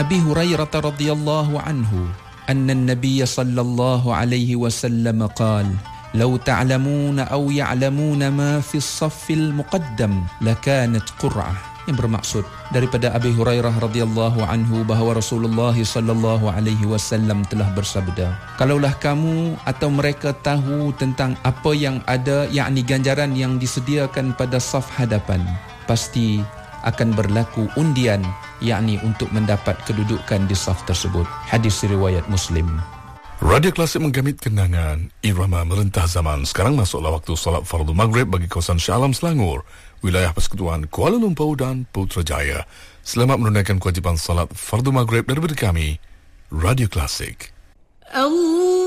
Abi Hurairah radhiyallahu anhu anna an-nabiy sallallahu alaihi wasallam qala law ta'lamuna aw ya'lamuna ma fi as-saffil muqaddam lakanat qur'ah. Yang bermaksud daripada Abi Hurairah radhiyallahu anhu bahawa Rasulullah sallallahu alaihi wasallam telah bersabda, kalaulah kamu atau mereka tahu tentang apa yang ada, yakni ganjaran yang disediakan pada saf hadapan, pasti akan berlaku undian, yakni untuk mendapat kedudukan di saf tersebut. Hadis riwayat Muslim. Radio Klasik menggamit kenangan irama merentah zaman. Sekarang masuklah waktu solat fardu maghrib bagi kawasan Shah Alam Selangor, wilayah Persekutuan Kuala Lumpur dan Putrajaya. Selamat menunaikan kewajipan solat fardu maghrib daripada kami, Radio Klasik. Allah